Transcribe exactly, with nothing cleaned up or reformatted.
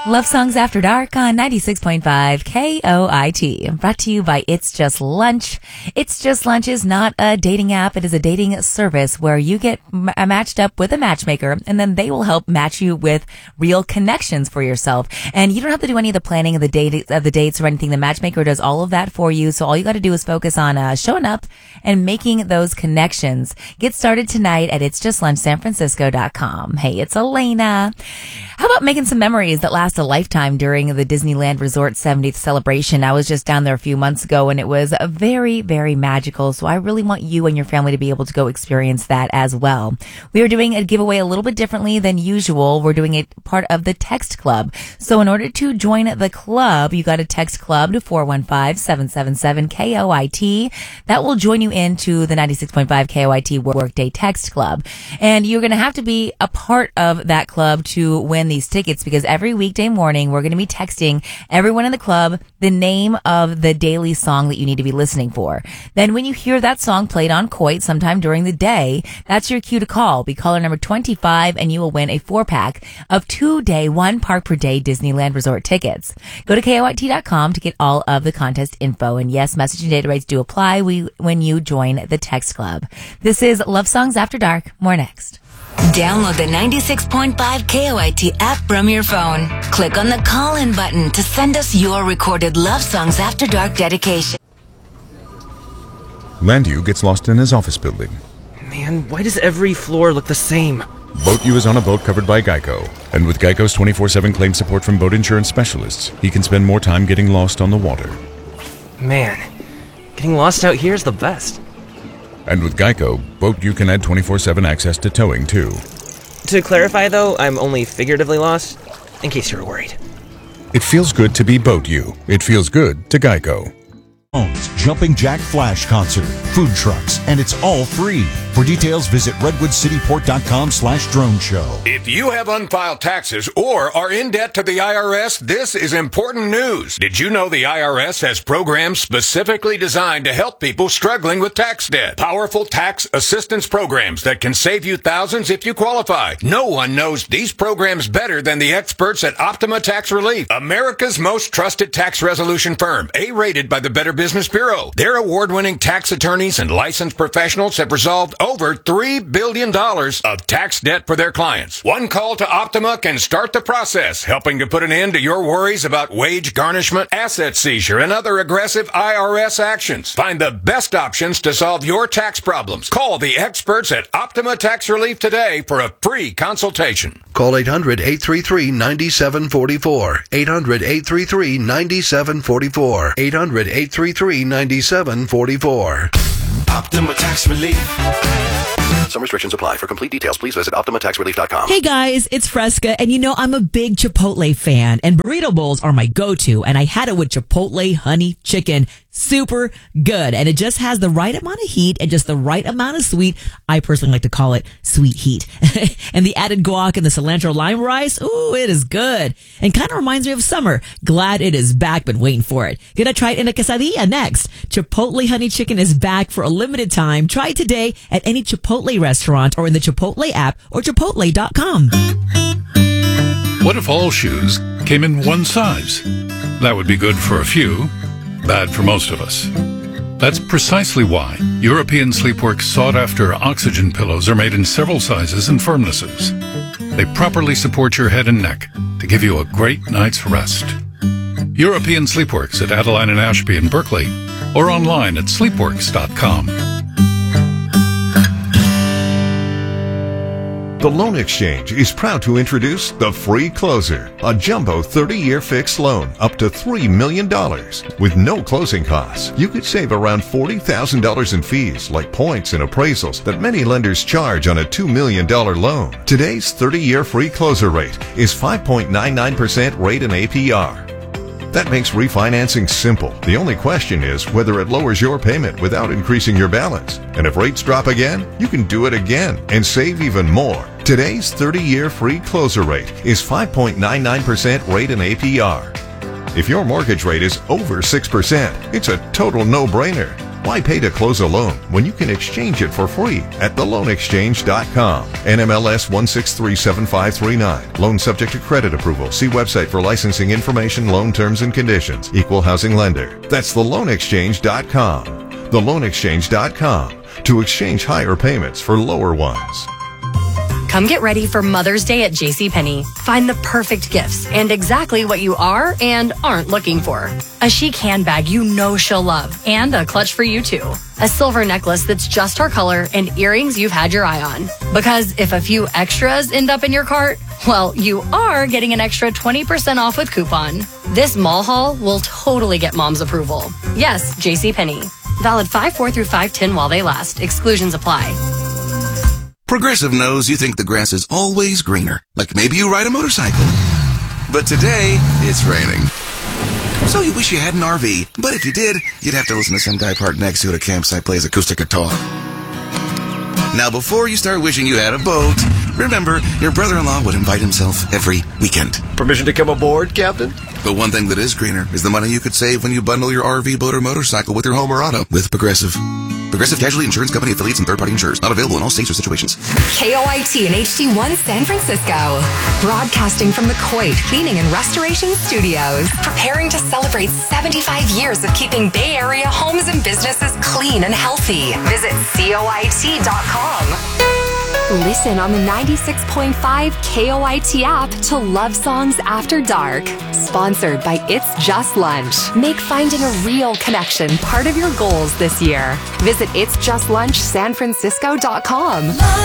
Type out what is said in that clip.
Love Songs After Dark on ninety-six point five K O I T. Brought to you by It's Just Lunch. It's Just Lunch is not a dating app. It is a dating service where you get m- matched up with a matchmaker, and then they will help match you with real connections for yourself. And you don't have to do any of the planning of the date of the dates or anything. The matchmaker does all of that for you. So all you got to do is focus on uh, showing up and making those connections. Get started tonight at its just lunch san francisco dot com. Hey, it's Elena. How about making some memories that last a lifetime during the Disneyland Resort seventieth celebration? I was just down there a few months ago, and it was very, very magical. So I really want you and your family to be able to go experience that as well. We are doing a giveaway a little bit differently than usual. We're doing it part of the Text Club. So in order to join the club, you got to text club to four one five, seven seven seven, K O I T. That will join you into the ninety-six point five K O I T Workday Text Club. And you're going to have to be a part of that club to win these tickets, because every weekday morning we're going to be texting everyone in the club the name of the daily song that you need to be listening for. Then when you hear that song played on Coit sometime during the day, that's your cue to call. Be caller number twenty-five and you will win a four pack of two day, one park per day Disneyland Resort tickets. Go to K O I T dot com to get all of the contest info. And yes, message and data rates do apply we, when you join the Text Club. This is Love Songs After Dark. More next. Download the ninety-six point five K O I T app from your phone. Click on the call-in button to send us your recorded Love Songs After Dark dedication. Landu gets lost in his office building. Man, why does every floor look the same? Boat U is on a boat covered by Geico. And with Geico's twenty-four seven claim support from boat insurance specialists, he can spend more time getting lost on the water. Man, getting lost out here is the best. And with Geico, Boat U can add twenty-four seven access to towing, too. To clarify, though, I'm only figuratively lost, in case you're worried. It feels good to be Boat U. It feels good to Geico. Jumping Jack Flash concert, food trucks, and it's all free. For details, visit redwoodcityport.com slash drone show. If you have unfiled taxes or are in debt to the I R S, this is important news. Did you know the I R S has programs specifically designed to help people struggling with tax debt? Powerful tax assistance programs that can save you thousands if you qualify. No one knows these programs better than the experts at Optima Tax Relief, America's most trusted tax resolution firm, A-rated by the Better Business Bureau. Their award-winning tax attorneys and licensed professionals have resolved over three billion dollars of tax debt for their clients. One call to Optima can start the process, helping to put an end to your worries about wage garnishment, asset seizure, and other aggressive I R S actions. Find the best options to solve your tax problems. Call the experts at Optima Tax Relief today for a free consultation. Call eight hundred, eight three three, nine seven four four. eight hundred, eight three three, nine seven four four. eight hundred, eight three three, nine seven four four. Optima Tax Relief. Some restrictions apply. For complete details, please visit optima tax relief dot com. Hey guys, it's Fresca, and you know I'm a big Chipotle fan, and burrito bowls are my go-to, and I had it with Chipotle honey chicken. Super good, and it just has the right amount of heat and just the right amount of sweet. I personally like to call it sweet heat. And the added guac and the cilantro lime rice, ooh, it is good. And kind of reminds me of summer. Glad it is back, been waiting for it. Gonna try it in a quesadilla next. Chipotle honey chicken is back for a limited time. Try it today at any Chipotle restaurant or in the Chipotle app or chipotle dot com. What if all shoes came in one size? That would be good for a few, bad for most of us. That's precisely why European Sleepworks sought-after oxygen pillows are made in several sizes and firmnesses. They properly support your head and neck to give you a great night's rest. European Sleepworks at Adeline and Ashby in Berkeley, or online at sleepworks dot com. The Loan Exchange is proud to introduce the Free Closer, a jumbo thirty-year fixed loan up to three million dollars. With no closing costs, you could save around forty thousand dollars in fees like points and appraisals that many lenders charge on a two million dollars loan. Today's thirty-year Free Closer rate is five point nine nine percent rate and A P R. That makes refinancing simple. The only question is whether it lowers your payment without increasing your balance. And if rates drop again, you can do it again and save even more. Today's thirty-year Free Closer rate is five point nine nine percent rate and A P R. If your mortgage rate is over six percent, it's a total no-brainer. Why pay to close a loan when you can exchange it for free at the loan exchange dot com? N M L S one six three seven five three nine. Loan subject to credit approval. See website for licensing information, loan terms and conditions. Equal housing lender. That's the loan exchange dot com. the loan exchange dot com. To exchange higher payments for lower ones. Come get ready for Mother's Day at JCPenney. Find the perfect gifts and exactly what you are and aren't looking for. A chic handbag you know she'll love and a clutch for you too. A silver necklace that's just her color and earrings you've had your eye on. Because if a few extras end up in your cart, well, you are getting an extra twenty percent off with coupon. This mall haul will totally get mom's approval. Yes, JCPenney. Valid five four through five ten while they last. Exclusions apply. Progressive knows you think the grass is always greener, like maybe you ride a motorcycle. But today, it's raining. So you wish you had an R V, but if you did, you'd have to listen to some guy parked next to you at a campsite plays acoustic guitar. Now, before you start wishing you had a boat, remember, your brother-in-law would invite himself every weekend. Permission to come aboard, Captain? But one thing that is greener is the money you could save when you bundle your R V, boat, or motorcycle with your home or auto with Progressive. Progressive Casualty Insurance Company affiliates and third-party insurers. Not available in all states or situations. K O I T and H D one San Francisco. Broadcasting from the Coit Cleaning and Restoration Studios. Preparing to celebrate seventy-five years of keeping Bay Area homes and businesses clean and healthy. Visit C O I T dot com. Listen on the ninety-six point five K O I T app to Love Songs After Dark. Sponsored by It's Just Lunch. Make finding a real connection part of your goals this year. Visit its just lunch san francisco dot com.